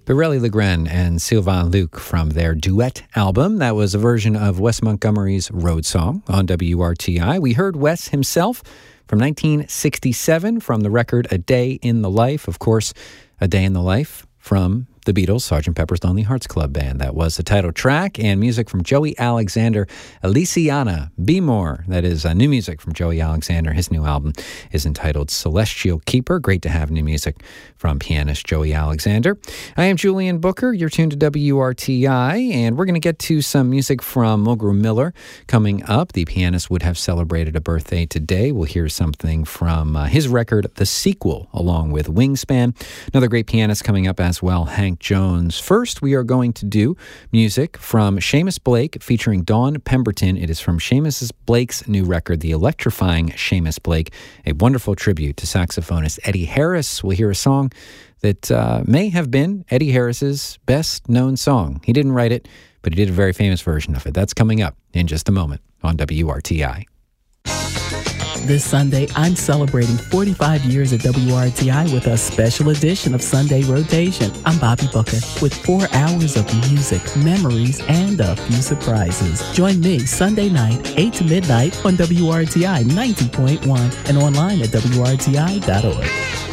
Pirelli Legren and Sylvain Luc from their duet album. That was a version of Wes Montgomery's Road Song on WRTI. We heard Wes himself from 1967 from the record A Day in the Life. Of course, A Day in the Life from the Beatles' Sgt. Pepper's Lonely Hearts Club Band. That was the title track, and music from Joey Alexander, Elysiana, Be More. That is new music from Joey Alexander. His new album is entitled Celestial Keeper. Great to have new music from pianist Joey Alexander. I am Julian Booker. You're tuned to WRTI, and we're going to get to some music from Mulgrew Miller coming up. The pianist would have celebrated a birthday today. We'll hear something from his record, The Sequel, along with Wingspan. Another great pianist coming up as well, Hank Jones. First, we are going to do music from Seamus Blake featuring Dawn Pemberton. It is from Seamus Blake's new record, The Electrifying Seamus Blake, a wonderful tribute to saxophonist Eddie Harris. We'll hear a song that may have been Eddie Harris's best known song. He didn't write it, but he did a very famous version of it. That's coming up in just a moment on WRTI. This Sunday, I'm celebrating 45 years at WRTI with a special edition of Sunday Rotation. I'm Bobby Booker with 4 hours of music, memories, and a few surprises. Join me Sunday night, 8 to midnight on WRTI 90.1 and online at WRTI.org.